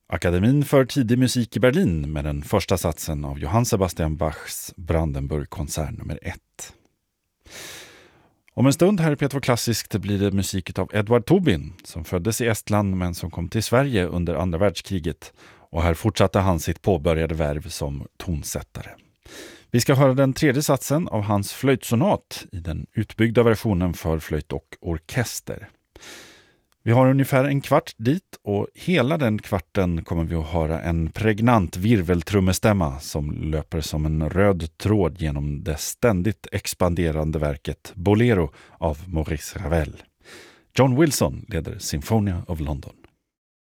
Akademin för tidig musik i Berlin med den första satsen av Johann Sebastian Bachs Brandenburg-konsert nummer 1. Om en stund här i P2 Klassiskt blir det musik av Edward Tobin som föddes i Estland men som kom till Sverige under andra världskriget, och här fortsatte han sitt påbörjade värv som tonsättare. Vi ska höra den tredje satsen av hans flöjtsonat i den utbyggda versionen för flöjt och orkester. Vi har ungefär en kvart dit, och hela den kvarten kommer vi att höra en pregnant virveltrummestämma som löper som en röd tråd genom det ständigt expanderande verket Bolero av Maurice Ravel. John Wilson leder Symphonia of London.